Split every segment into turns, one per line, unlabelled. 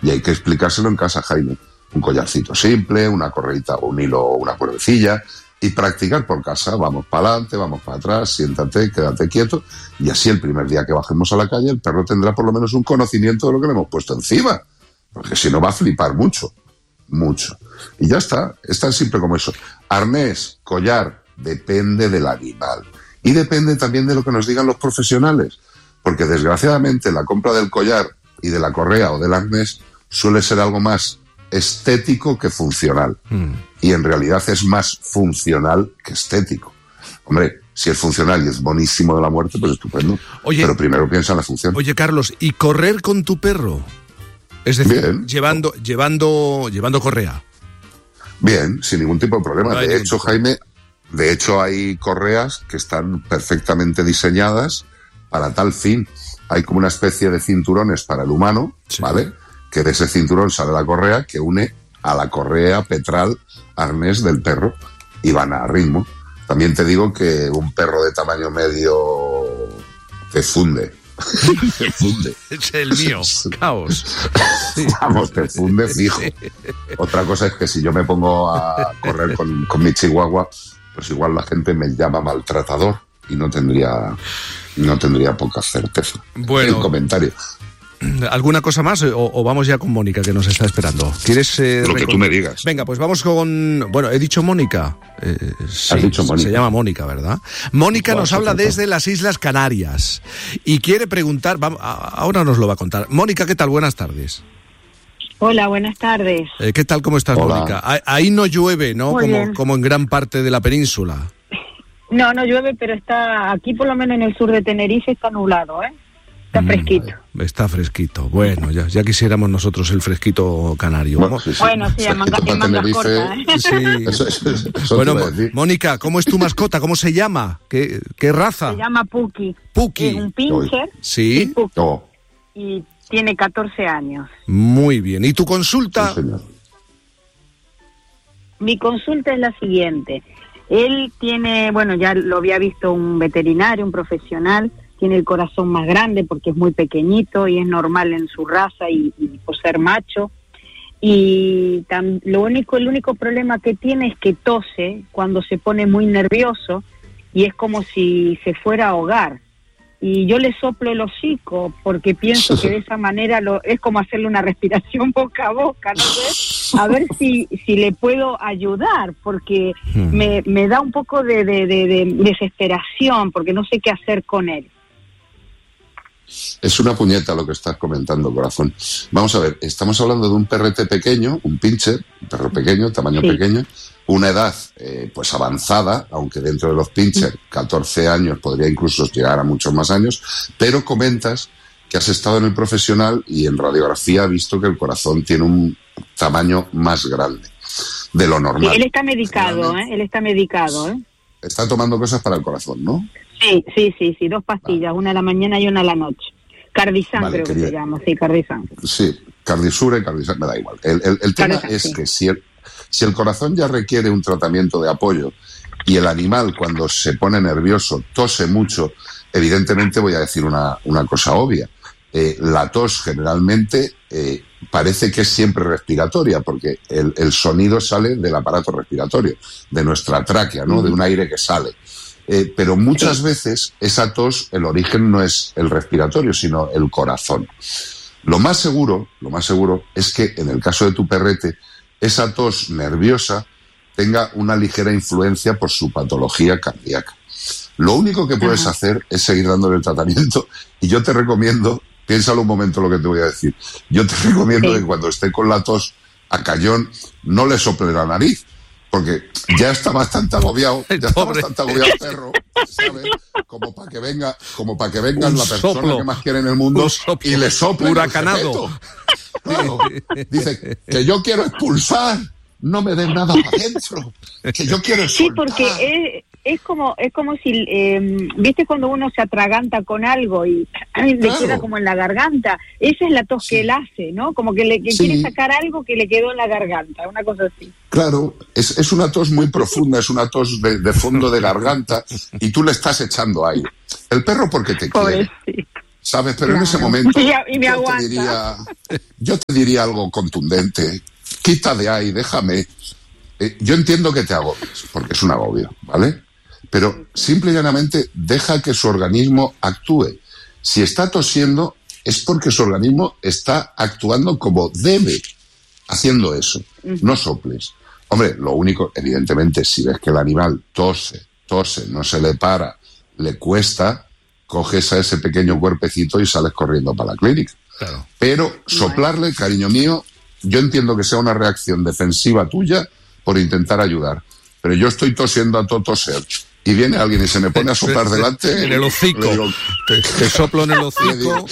Y hay que explicárselo en casa, Jaime. Un collarcito simple, una correita o un hilo o una cuerdecilla, y practicar por casa. Vamos para adelante, vamos para atrás, siéntate, quédate quieto, y así el primer día que bajemos a la calle el perro tendrá por lo menos un conocimiento de lo que le hemos puesto encima, porque si no va a flipar mucho. Y ya está, es tan simple como eso. Arnés, collar, depende del animal. Y depende también de lo que nos digan los profesionales, porque desgraciadamente la compra del collar y de la correa o del arnés suele ser algo más estético que funcional. Y en realidad es más funcional que estético. Hombre, si es funcional y es buenísimo de la muerte, pues estupendo.
Oye,
pero primero piensa en la función.
Oye, Carlos, ¿y correr con tu perro? Es decir,
bien,
llevando correa.
Bien, sin ningún tipo de problema.
No hay
de hecho, Jaime, hay correas que están perfectamente diseñadas para tal fin. Hay como una especie de cinturones para el humano, sí, ¿vale? Que de ese cinturón sale la correa que une a la correa petral arnés del perro y van a ritmo. También te digo que un perro de tamaño medio te funde. Te funde.
Es el mío, caos.
Sí. Vamos, te funde fijo. Otra cosa es que si yo me pongo a correr con mi chihuahua, pues igual la gente me llama maltratador y no tendría poca certeza.
Bueno,
el comentario.
¿Alguna cosa más o vamos ya con Mónica, que nos está esperando? ¿Quieres
lo que tú me digas?
Venga, pues vamos con... Bueno, he dicho Mónica.
Sí, has dicho Mónica.
Se llama Mónica, ¿verdad? Mónica nos habla desde las Islas Canarias y quiere preguntar... ahora nos lo va a contar. Mónica, ¿qué tal? Buenas tardes.
Hola, buenas tardes.
¿Qué tal? ¿Cómo estás, Hola. Mónica? Ahí no llueve, ¿no? Como en gran parte de la península.
No llueve, pero está aquí, por lo menos en el sur de Tenerife, está nublado, ¿eh? Está fresquito.
Está fresquito. Bueno, ya quisiéramos nosotros el fresquito canario.
Bueno, sí, en mangas cortas, ¿eh?
Sí. Eso bueno, Mónica, ¿cómo es tu mascota? ¿Cómo se llama? ¿Qué raza?
Se llama Puki.
Puki.
Es un pincher.
Sí.
Y tiene 14 años.
Muy bien. ¿Y tu consulta?
Sí, señor.
Mi consulta es la siguiente. Él tiene, ya lo había visto un veterinario, un profesional, tiene el corazón más grande porque es muy pequeñito y es normal en su raza y por ser macho. Y el único problema que tiene es que tose cuando se pone muy nervioso y es como si se fuera a ahogar. Y yo le soplo el hocico porque pienso que de esa manera es como hacerle una respiración boca a boca, no sé, a ver si le puedo ayudar, porque me da un poco de desesperación porque no sé qué hacer con él.
Es una puñeta lo que estás comentando, corazón. Vamos a ver, estamos hablando de un perrete pequeño, un pincher, un perro pequeño, tamaño pequeño, una edad pues avanzada, aunque dentro de los pincher 14 años podría incluso llegar a muchos más años, pero comentas que has estado en el profesional y en radiografía ha visto que el corazón tiene un tamaño más grande de lo normal.
Sí, él está medicado, él está medicado,
Está tomando cosas para el corazón, ¿no?
Sí, 2 pastillas, una a la mañana y una a la noche. Cardizán, creo que se llama, sí, Cardizán.
Sí, Cardisura y Cardizán, me da igual. El tema es que si el corazón ya requiere un tratamiento de apoyo y el animal cuando se pone nervioso tose mucho, evidentemente voy a decir una cosa obvia. La tos generalmente parece que es siempre respiratoria, porque el sonido sale del aparato respiratorio, de nuestra tráquea, ¿no? De un aire que sale. Pero muchas veces esa tos, el origen no es el respiratorio, sino el corazón. Lo más seguro es que en el caso de tu perrete, esa tos nerviosa tenga una ligera influencia por su patología cardíaca. Lo único que puedes hacer es seguir dándole el tratamiento, y yo te recomiendo, piénsalo un momento lo que te voy a decir, yo te recomiendo que cuando esté con la tos a callón no le sople la nariz, porque ya está bastante agobiado, el perro, ¿sabes? Como para que venga la persona que más quiere en el mundo y le sople
huracanado.
Claro. Dice que yo quiero expulsar, no me den nada para adentro, que yo quiero soltar.
Sí, porque es como si, ¿viste cuando uno se atraganta con algo y le queda como en la garganta? Esa es la tos que él hace, ¿no? Como que quiere sacar algo que le quedó en la garganta, una cosa así.
Claro, es una tos muy profunda, es una tos de fondo de garganta y tú le estás echando aire. El perro porque te quiere. ¿sabes? Pero en ese momento
y me aguanta.
Yo te diría algo contundente. Quita de ahí, déjame. Yo entiendo que te agobies, porque es un agobio, ¿vale? Pero simple y llanamente deja que su organismo actúe. Si está tosiendo, es porque su organismo está actuando como debe, haciendo eso. No soples. Hombre, lo único, evidentemente, si ves que el animal tose, no se le para, le cuesta, coges a ese pequeño cuerpecito y sales corriendo para la clínica.
Claro.
Pero soplarle, cariño mío, yo entiendo que sea una reacción defensiva tuya por intentar ayudar. Pero yo estoy tosiendo a todo toser y viene alguien y se me pone a soplar delante.
En el hocico.
Digo,
te soplo en el hocico.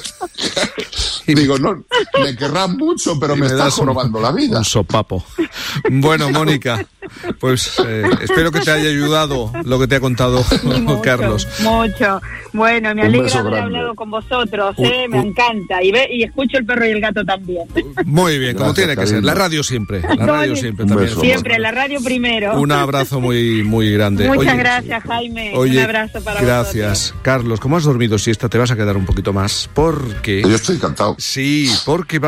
Digo, no, me querrás mucho, pero me estás jorobando la vida.
Un sopapo. Bueno, Mónica, pues espero que te haya ayudado lo que te ha contado Carlos.
Mucho. Bueno, me alegra haber hablado con vosotros, me encanta. Y escucho el perro y el gato también.
Muy bien, como tiene que ser. La radio siempre. La radio siempre también.
Siempre, la radio primero.
Un abrazo muy, muy grande.
Muchas gracias, Jaime. Un abrazo para vosotros.
Gracias. Carlos, como has dormido siesta, te vas a quedar un poquito más, porque...
Yo estoy encantado.
Sí, porque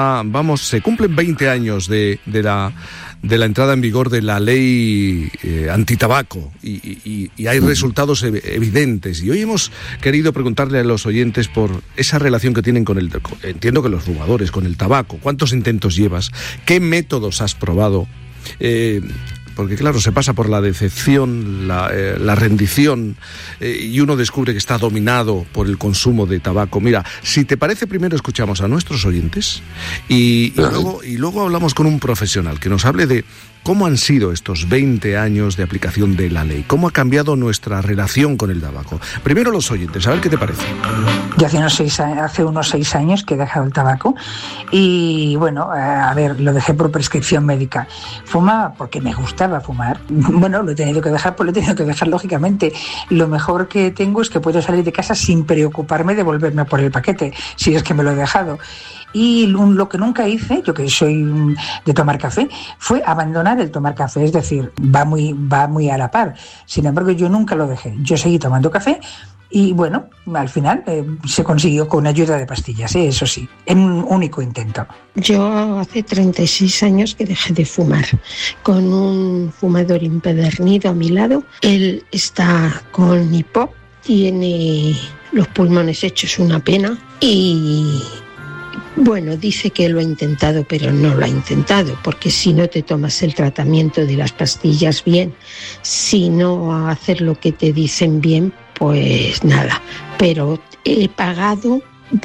se cumplen 20 años de la entrada en vigor de la ley antitabaco y hay resultados evidentes. Y hoy hemos querido preguntarle a los oyentes por esa relación que tienen entiendo que los fumadores, con el tabaco. ¿Cuántos intentos llevas? ¿Qué métodos has probado? Porque claro, se pasa por la decepción, la rendición, y uno descubre que está dominado por el consumo de tabaco. Mira, si te parece, primero escuchamos a nuestros oyentes y luego hablamos con un profesional que nos hable de cómo han sido estos 20 años de aplicación de la ley, cómo ha cambiado nuestra relación con el tabaco. Primero los oyentes, a ver qué te parece.
Yo hace unos 6 años que he dejado el tabaco y bueno, lo dejé por prescripción médica. Fumaba porque me gustaba fumar. Bueno, lo he tenido que dejar, pues lo he tenido que dejar lógicamente. Lo mejor que tengo es que puedo salir de casa sin preocuparme de volverme por el paquete, si es que me lo he dejado. Y lo que nunca hice, yo que soy de tomar café, fue abandonar el tomar café, es decir, va muy a la par. Sin embargo, yo nunca lo dejé. Yo seguí tomando café y bueno, al final se consiguió con ayuda de pastillas, eso sí, en un único intento.
Yo hace 36 años que dejé de fumar, con un fumador empedernido a mi lado. Él está con hipo, tiene los pulmones hechos una pena y... Bueno, dice que lo ha intentado, pero no lo ha intentado, porque si no te tomas el tratamiento de las pastillas bien, si no hacer lo que te dicen bien, pues nada. Pero he pagado,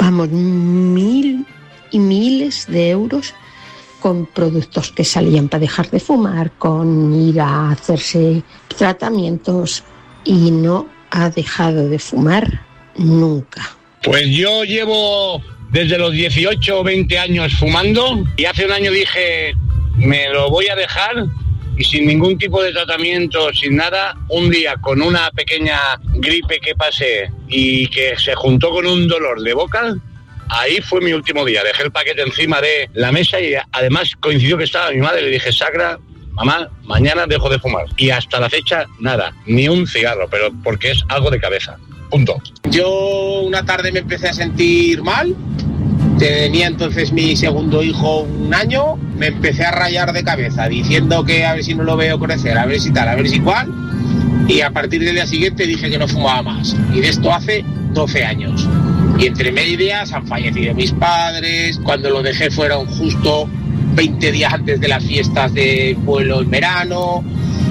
miles y miles de euros con productos que salían para dejar de fumar, con ir a hacerse tratamientos y no ha dejado de fumar nunca.
Pues yo llevo... desde los 18 o 20 años fumando y hace un año dije, me lo voy a dejar y sin ningún tipo de tratamiento, sin nada, un día con una pequeña gripe que pasé y que se juntó con un dolor de boca, ahí fue mi último día. Dejé el paquete encima de la mesa y además coincidió que estaba mi madre, le dije, Sacra, mamá, mañana dejo de fumar. Y hasta la fecha, nada, ni un cigarro, pero porque es algo de cabeza. Punto.
Yo una tarde me empecé a sentir mal, tenía entonces mi segundo hijo 1 año, me empecé a rayar de cabeza diciendo que a ver si no lo veo crecer, a ver si tal, a ver si cual, y a partir del día siguiente dije que no fumaba más, y de esto hace 12 años. Y entre medias han fallecido mis padres, cuando lo dejé fueron justo 20 días antes de las fiestas de pueblo en verano.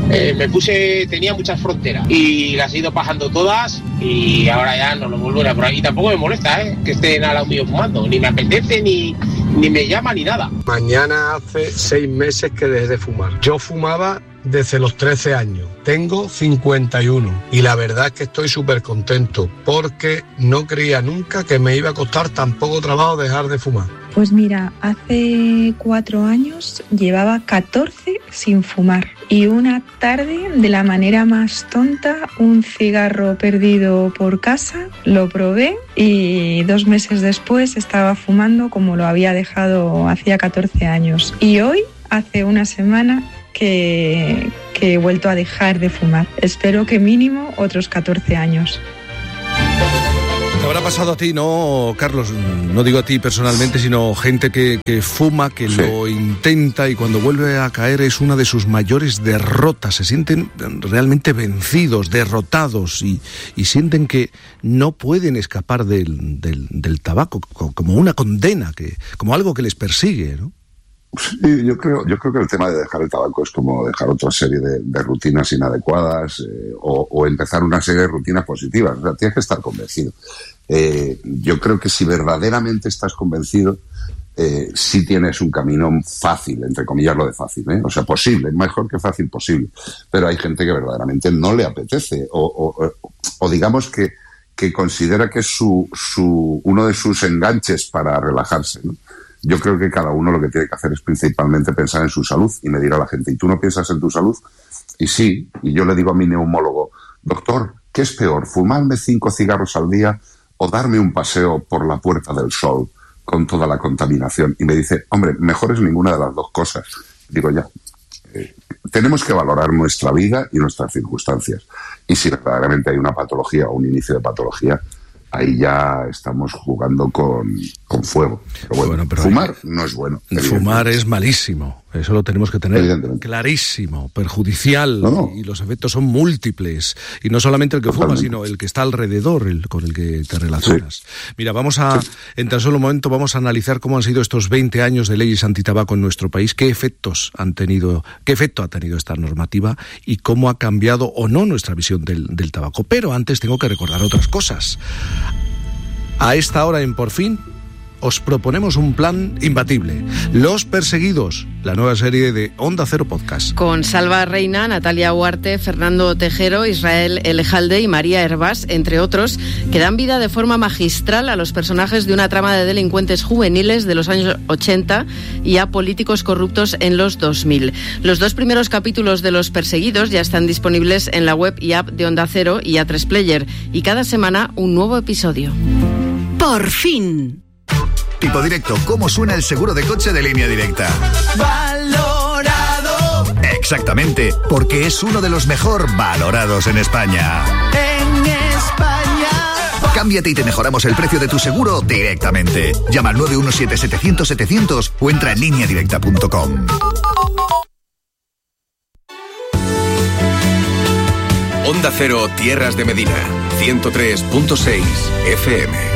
Tenía muchas fronteras y las he ido pasando todas y ahora ya no lo vuelvo a por ahí. Tampoco me molesta que estén al lado mío fumando, ni me apetece, ni me llama, ni nada.
Mañana hace 6 meses que dejé de fumar. Yo fumaba desde los 13 años. Tengo 51 y la verdad es que estoy súper contento porque no creía nunca que me iba a costar tan poco trabajo dejar de fumar.
Pues mira, hace 4 años llevaba 14 sin fumar y una tarde, de la manera más tonta, un cigarro perdido por casa, lo probé y 2 meses después estaba fumando como lo había dejado hacía 14 años. Y hoy, hace una semana, que he vuelto a dejar de fumar. Espero que mínimo otros 14 años.
Te habrá pasado a ti, ¿no, Carlos? No digo a ti personalmente, sino gente que fuma, que sí, lo intenta y cuando vuelve a caer es una de sus mayores derrotas. Se sienten realmente vencidos, derrotados y sienten que no pueden escapar del tabaco, como una condena, como algo que les persigue, ¿no?
Sí, yo creo que el tema de dejar el tabaco es como dejar otra serie de rutinas inadecuadas o empezar una serie de rutinas positivas. O sea, tienes que estar convencido. Yo creo que si verdaderamente estás convencido, sí tienes un camino fácil, entre comillas lo de fácil, ¿eh? O sea, posible, mejor que fácil, posible. Pero hay gente que verdaderamente no le apetece o digamos que considera que es uno de sus enganches para relajarse, ¿no? Yo creo que cada uno lo que tiene que hacer es principalmente pensar en su salud y medir a la gente. ¿Y tú no piensas en tu salud? Y sí, y yo le digo a mi neumólogo, doctor, ¿qué es peor, fumarme 5 cigarros al día o darme un paseo por la Puerta del Sol con toda la contaminación? Y me dice, hombre, mejor es ninguna de las dos cosas. Digo, ya, tenemos que valorar nuestra vida y nuestras circunstancias. Y si verdaderamente hay una patología o un inicio de patología, ahí ya estamos jugando con fuego. Pero bueno, fumar no es bueno.
Fumar es malísimo. Eso lo tenemos que tener clarísimo, perjudicial, no. Y los efectos son múltiples. Y no solamente el que fuma, sino el que está alrededor, con el que te relacionas. Sí. Mira, en tan solo un momento vamos a analizar cómo han sido estos 20 años de leyes antitabaco en nuestro país, qué efecto ha tenido esta normativa y cómo ha cambiado o no nuestra visión del tabaco. Pero antes tengo que recordar otras cosas. A esta hora en Por Fin os proponemos un plan imbatible. Los Perseguidos, la nueva serie de Onda Cero Podcast.
Con Salva Reina, Natalia Huarte, Fernando Tejero, Israel Elejalde y María Hervás, entre otros, que dan vida de forma magistral a los personajes de una trama de delincuentes juveniles de los años 80 y a políticos corruptos en los 2000. Los 2 primeros capítulos de Los Perseguidos ya están disponibles en la web y app de Onda Cero y A3 Player, y cada semana un nuevo episodio.
Por fin.
Tipo Directo, ¿cómo suena el seguro de coche de Línea Directa?
¡Valorado!
Exactamente, porque es uno de los mejor valorados en España.
¡En España!
Cámbiate y te mejoramos el precio de tu seguro directamente. Llama al 917-700-700 o entra en lineadirecta.com.
Onda Cero, Tierras de Medina, 103.6 FM.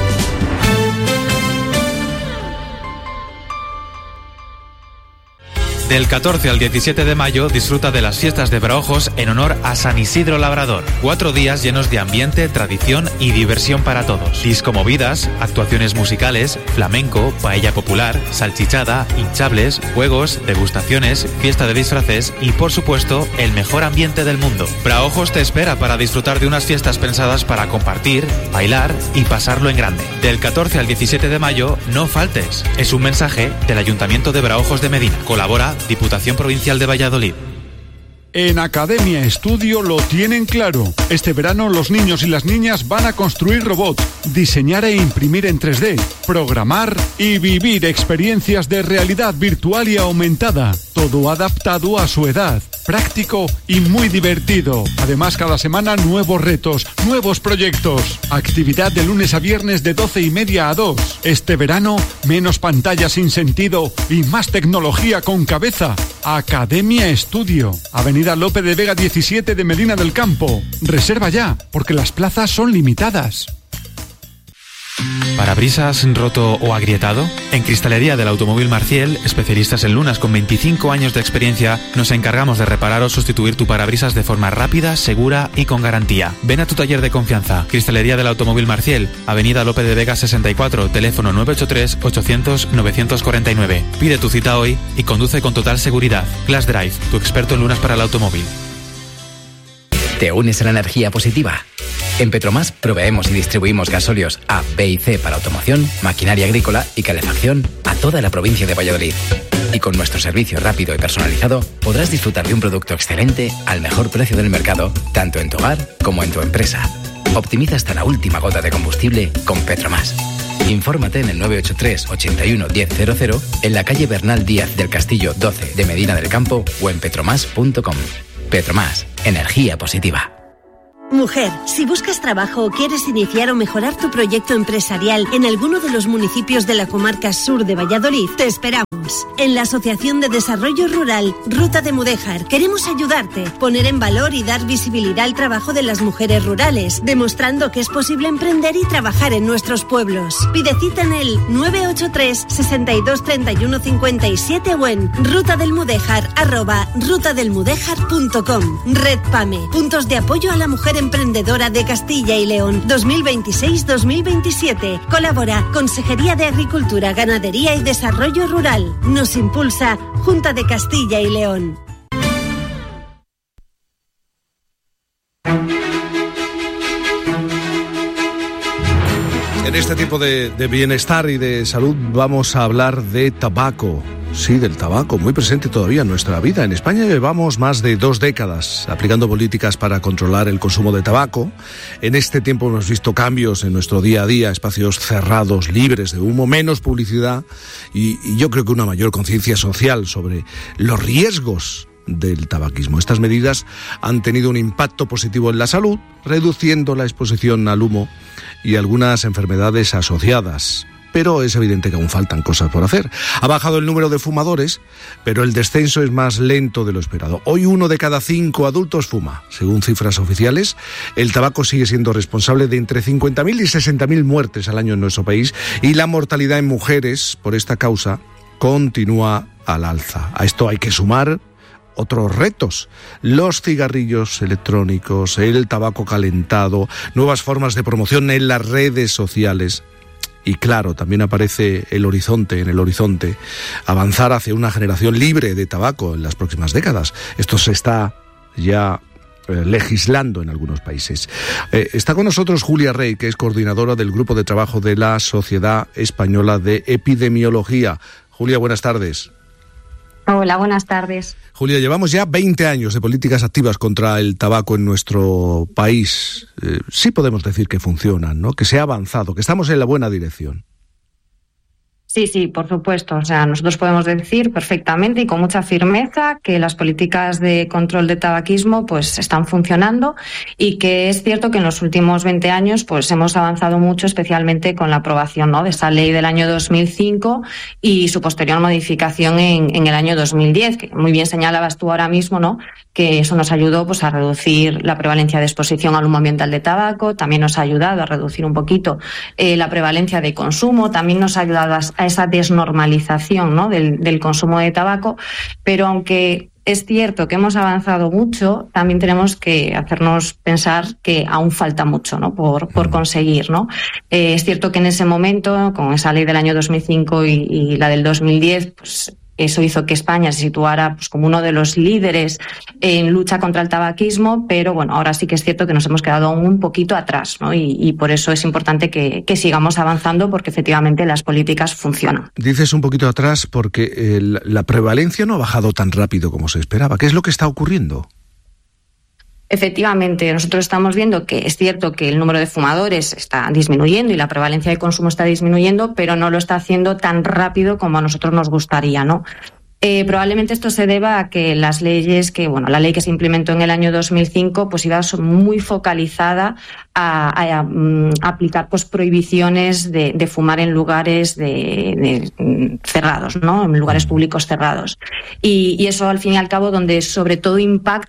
Del 14 al 17 de mayo disfruta de las fiestas de Braojos en honor a San Isidro Labrador. 4 días llenos de ambiente, tradición y diversión para todos. Discomovidas, actuaciones musicales, flamenco, paella popular, salchichada, hinchables, juegos, degustaciones, fiesta de disfraces y, por supuesto, el mejor ambiente del mundo. Braojos te espera para disfrutar de unas fiestas pensadas para compartir, bailar y pasarlo en grande. Del 14 al 17 de mayo, no faltes. Es un mensaje del Ayuntamiento de Braojos de Medina. Colabora Diputación Provincial de Valladolid.
En Academia Estudio lo tienen claro. Este verano los niños y las niñas van a construir robots, diseñar e imprimir en 3D, programar y vivir experiencias de realidad virtual y aumentada. Todo adaptado a su edad, práctico y muy divertido. Además, cada semana nuevos retos, nuevos proyectos. Actividad de lunes a viernes de 12:30 a 2. Este verano, menos pantallas sin sentido y más tecnología con cabeza. Academia Estudio, Avenida Lope de Vega 17 de Medina del Campo. Reserva ya, porque las plazas son limitadas.
¿Parabrisas roto o agrietado? En Cristalería del Automóvil Marciel, especialistas en lunas con 25 años de experiencia, nos encargamos de reparar o sustituir tu parabrisas de forma rápida, segura y con garantía. Ven a tu taller de confianza. Cristalería del Automóvil Marciel, Avenida Lope de Vega 64, teléfono 983-800-949. Pide tu cita hoy y conduce con total seguridad. Glass Drive, tu experto en lunas para el automóvil.
¿Te unes a la energía positiva? En Petromás proveemos y distribuimos gasóleos A, B y C para automoción, maquinaria agrícola y calefacción a toda la provincia de Valladolid. Y con nuestro servicio rápido y personalizado podrás disfrutar de un producto excelente al mejor precio del mercado, tanto en tu hogar como en tu empresa. Optimiza hasta la última gota de combustible con Petromás. Infórmate en el 983 81 1000 en la calle Bernal Díaz del Castillo 12 de Medina del Campo o en petromás.com. Petromás, energía positiva.
Mujer, si buscas trabajo o quieres iniciar o mejorar tu proyecto empresarial en alguno de los municipios de la comarca sur de Valladolid, te esperamos. En la Asociación de Desarrollo Rural Ruta de Mudéjar queremos ayudarte, poner en valor y dar visibilidad al trabajo de las mujeres rurales, demostrando que es posible emprender y trabajar en nuestros pueblos. Pide cita en el 983 62 31 57 o en rutadelmudejar@rutadelmudejar.com. Red PAME, puntos de apoyo a la mujer emprendedora de Castilla y León 2026-2027. Colabora Consejería de Agricultura, Ganadería y Desarrollo Rural. Nos impulsa Junta de Castilla y León.
En este tiempo de bienestar y de salud vamos a hablar de tabaco. Sí, del tabaco, muy presente todavía en nuestra vida. En España llevamos más de 2 décadas aplicando políticas para controlar el consumo de tabaco. En este tiempo hemos visto cambios en nuestro día a día, espacios cerrados, libres de humo, menos publicidad y yo creo que una mayor conciencia social sobre los riesgos del tabaquismo. Estas medidas han tenido un impacto positivo en la salud, reduciendo la exposición al humo y algunas enfermedades asociadas. Pero es evidente que aún faltan cosas por hacer. Ha bajado el número de fumadores, pero el descenso es más lento de lo esperado. Hoy 1 de cada 5 adultos fuma. Según cifras oficiales, el tabaco sigue siendo responsable de entre 50.000 y 60.000 muertes al año en nuestro país y la mortalidad en mujeres por esta causa continúa al alza. A esto hay que sumar otros retos: los cigarrillos electrónicos, el tabaco calentado, nuevas formas de promoción en las redes sociales. Y claro, también aparece en el horizonte, avanzar hacia una generación libre de tabaco en las próximas décadas. Esto se está ya legislando en algunos países. Está con nosotros Julia Rey, que es coordinadora del Grupo de Trabajo de la Sociedad Española de Epidemiología. Julia, buenas tardes.
Hola, buenas tardes.
Julia, llevamos ya 20 años de políticas activas contra el tabaco en nuestro país. Sí podemos decir que funcionan, ¿no? Que se ha avanzado, que estamos en la buena dirección.
Sí, por supuesto. O sea, nosotros podemos decir perfectamente y con mucha firmeza que las políticas de control de tabaquismo pues están funcionando y que es cierto que en los últimos 20 años pues hemos avanzado mucho, especialmente con la aprobación, ¿no?, de esa ley del año 2005 y su posterior modificación en el año 2010, que muy bien señalabas tú ahora mismo, ¿no?, que eso nos ayudó pues a reducir la prevalencia de exposición al humo ambiental de tabaco, también nos ha ayudado a reducir un poquito la prevalencia de consumo, también nos ha ayudado a esa desnormalización, ¿no?, del consumo de tabaco, pero aunque es cierto que hemos avanzado mucho, también tenemos que hacernos pensar que aún falta mucho, ¿no?, por conseguir, ¿no? Es cierto que en ese momento, con esa ley del año 2005 y la del 2010, pues eso hizo que España se situara pues como uno de los líderes en lucha contra el tabaquismo, pero bueno, ahora sí que es cierto que nos hemos quedado un poquito atrás, ¿no? Y por eso es importante que sigamos avanzando, porque efectivamente las políticas funcionan.
Dices un poquito atrás porque la prevalencia no ha bajado tan rápido como se esperaba. ¿Qué es lo que está ocurriendo?
Efectivamente, nosotros estamos viendo que es cierto que el número de fumadores está disminuyendo y la prevalencia de consumo está disminuyendo, pero no lo está haciendo tan rápido como a nosotros nos gustaría, ¿no? Probablemente esto se deba a que las leyes la ley que se implementó en el año 2005 pues iba muy focalizada a aplicar pues prohibiciones de fumar en lugares cerrados, ¿no?, en lugares públicos cerrados. Y eso al fin y al cabo donde sobre todo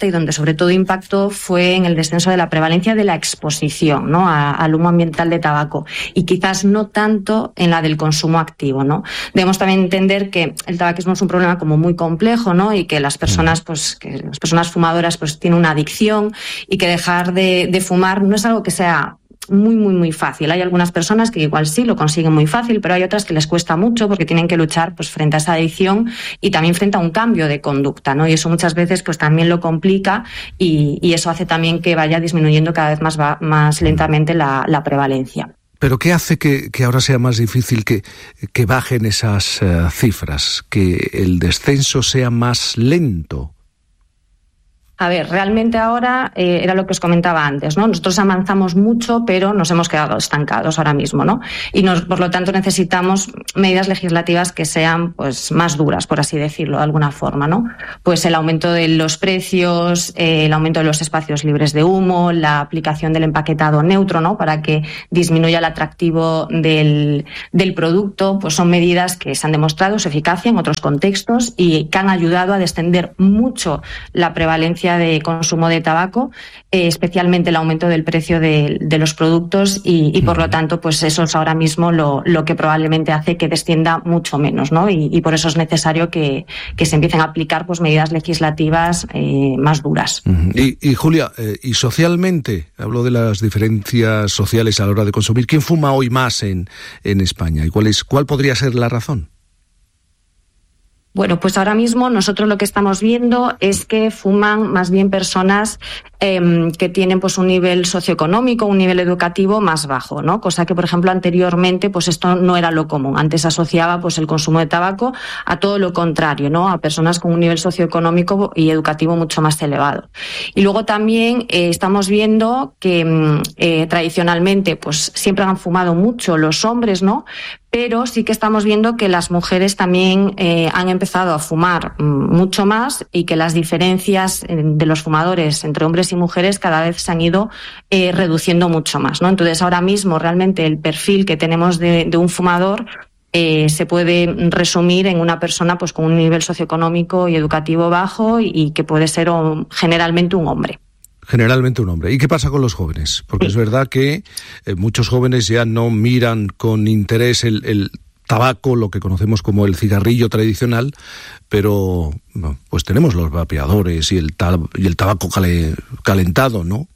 impactó fue en el descenso de la prevalencia de la exposición, ¿no?, al humo ambiental de tabaco, y quizás no tanto en la del consumo activo, ¿no? Debemos también entender que el tabaquismo es un problema como muy complejo, ¿no?, y que las personas fumadoras pues tienen una adicción y que dejar de fumar no es algo que sea muy fácil. Hay algunas personas que igual sí lo consiguen muy fácil, pero hay otras que les cuesta mucho porque tienen que luchar pues frente a esa adicción y también frente a un cambio de conducta, ¿no? Y eso muchas veces pues también lo complica y eso hace también que vaya disminuyendo cada vez más lentamente la prevalencia.
¿Pero qué hace que ahora sea más difícil que bajen esas cifras, que el descenso sea más lento?
A ver, realmente ahora era lo que os comentaba antes, ¿no? Nosotros avanzamos mucho, pero nos hemos quedado estancados ahora mismo, ¿no? Y por lo tanto necesitamos medidas legislativas que sean pues más duras, por así decirlo, de alguna forma, ¿no? Pues el aumento de los precios, el aumento de los espacios libres de humo, la aplicación del empaquetado neutro, ¿no? Para que disminuya el atractivo del producto, pues son medidas que se han demostrado su eficacia en otros contextos y que han ayudado a descender mucho la prevalencia de consumo de tabaco, especialmente el aumento del precio de los productos y por lo tanto pues eso es ahora mismo lo que probablemente hace que descienda mucho menos, ¿no? Y por eso es necesario que se empiecen a aplicar pues medidas legislativas más duras.
Y Julia, y socialmente, hablo de las diferencias sociales a la hora de consumir, ¿quién fuma hoy más en España? ¿Y cuál podría ser la razón?
Bueno, pues ahora mismo nosotros lo que estamos viendo es que fuman más bien personas que tienen pues un nivel socioeconómico, un nivel educativo más bajo, ¿no? Cosa que, por ejemplo, anteriormente pues esto no era lo común. Antes se asociaba pues el consumo de tabaco a todo lo contrario, ¿no? A personas con un nivel socioeconómico y educativo mucho más elevado. Y luego también estamos viendo que tradicionalmente pues siempre han fumado mucho los hombres, ¿no? Pero sí que estamos viendo que las mujeres también han empezado a fumar mucho más y que las diferencias de los fumadores entre hombres y mujeres cada vez se han ido reduciendo mucho más, ¿no? Entonces ahora mismo realmente el perfil que tenemos de un fumador se puede resumir en una persona pues con un nivel socioeconómico y educativo bajo y que puede ser generalmente un hombre.
Generalmente un hombre. ¿Y qué pasa con los jóvenes? Porque es verdad que muchos jóvenes ya no miran con interés el tabaco, lo que conocemos como el cigarrillo tradicional, pero pues tenemos los vapeadores y el tabaco calentado, ¿no?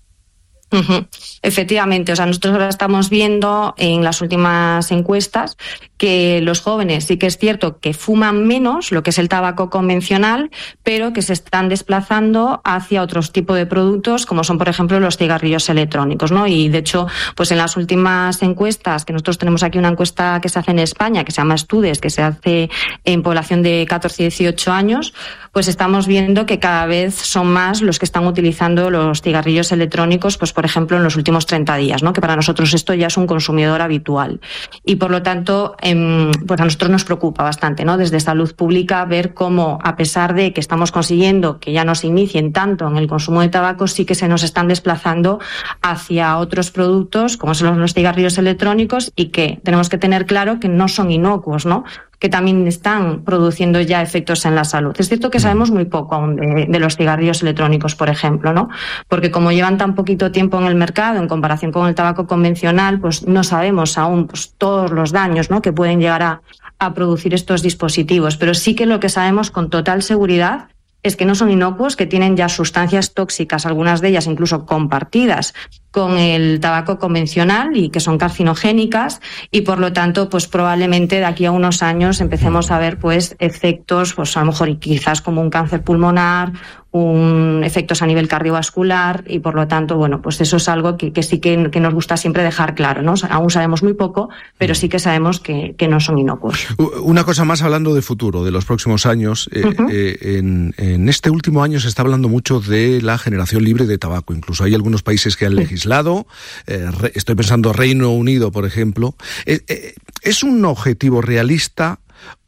Efectivamente, o sea, nosotros ahora estamos viendo en las últimas encuestas que los jóvenes sí que es cierto que fuman menos lo que es el tabaco convencional, pero que se están desplazando hacia otros tipos de productos como son, por ejemplo, los cigarrillos electrónicos, ¿no? Y de hecho, pues en las últimas encuestas, que nosotros tenemos aquí una encuesta que se hace en España, que se llama Estudes, que se hace en población de 14 y 18 años, pues estamos viendo que cada vez son más los que están utilizando los cigarrillos electrónicos, pues por ejemplo en los últimos 30 días, ¿no? Que para nosotros esto ya es un consumidor habitual. Y por lo tanto, pues a nosotros nos preocupa bastante, ¿no? Desde Salud Pública ver cómo, a pesar de que estamos consiguiendo que ya no se inicien tanto en el consumo de tabaco, sí que se nos están desplazando hacia otros productos, como son los cigarrillos electrónicos, y que tenemos que tener claro que no son inocuos, ¿no? Que también están produciendo ya efectos en la salud. Es cierto que sabemos muy poco aún de los cigarrillos electrónicos, por ejemplo, ¿no? Porque como llevan tan poquito tiempo en el mercado en comparación con el tabaco convencional, pues no sabemos aún pues todos los daños, ¿no? Que pueden llegar a producir estos dispositivos. Pero sí que lo que sabemos con total seguridad es que no son inocuos, que tienen ya sustancias tóxicas, algunas de ellas incluso compartidas con el tabaco convencional y que son carcinogénicas, y por lo tanto pues probablemente de aquí a unos años empecemos a ver pues efectos pues a lo mejor y quizás como un cáncer pulmonar, efectos a nivel cardiovascular, y por lo tanto bueno pues eso es algo que sí que nos gusta siempre dejar claro, ¿no? O sea, aún sabemos muy poco, pero sí que sabemos que no son inocuos.
Una cosa más, hablando de futuro, de los próximos años, en este último año se está hablando mucho de la generación libre de tabaco. Incluso hay algunos países que han legislado, estoy pensando Reino Unido, por ejemplo. ¿Es un objetivo realista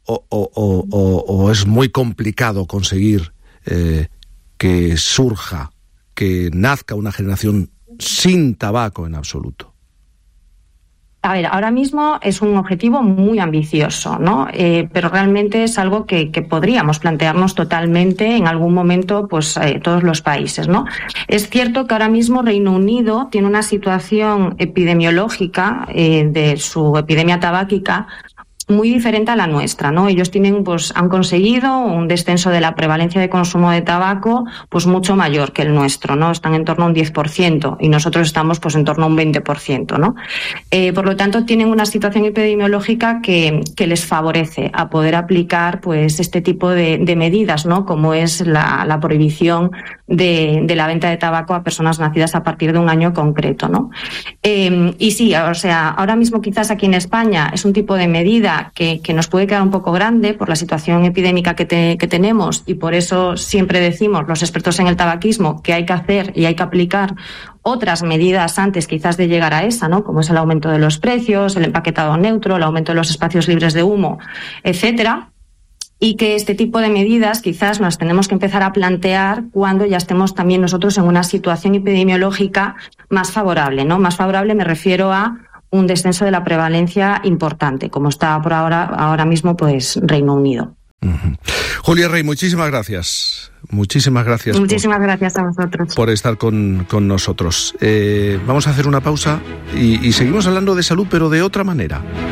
o es muy complicado conseguir que surja, que nazca una generación sin tabaco en absoluto?
A ver, ahora mismo es un objetivo muy ambicioso, ¿no? Pero realmente es algo que podríamos plantearnos totalmente en algún momento, pues todos los países, ¿no? Es cierto que ahora mismo Reino Unido tiene una situación epidemiológica de su epidemia tabáquica muy diferente a la nuestra, ¿no? Ellos han conseguido un descenso de la prevalencia de consumo de tabaco pues mucho mayor que el nuestro, ¿no? Están en torno a un 10% y nosotros estamos pues en torno a un 20%, ¿no? Por lo tanto, tienen una situación epidemiológica que les favorece a poder aplicar pues este tipo de medidas, ¿no? Como es la prohibición de la venta de tabaco a personas nacidas a partir de un año concreto, ¿no? Y sí, o sea, ahora mismo quizás aquí en España es un tipo de medida medida que nos puede quedar un poco grande por la situación epidémica que tenemos, y por eso siempre decimos los expertos en el tabaquismo que hay que hacer y hay que aplicar otras medidas antes quizás de llegar a esa, ¿no? Como es el aumento de los precios, el empaquetado neutro, el aumento de los espacios libres de humo, etcétera. Y que este tipo de medidas quizás nos tenemos que empezar a plantear cuando ya estemos también nosotros en una situación epidemiológica más favorable, ¿no? Más favorable me refiero a un descenso de la prevalencia importante, como está por ahora mismo pues Reino Unido.
Uh-huh. Julia Rey, muchísimas gracias. Muchísimas gracias.
Muchísimas gracias a vosotros.
Por estar con nosotros. Vamos a hacer una pausa y seguimos hablando de salud, pero de otra manera.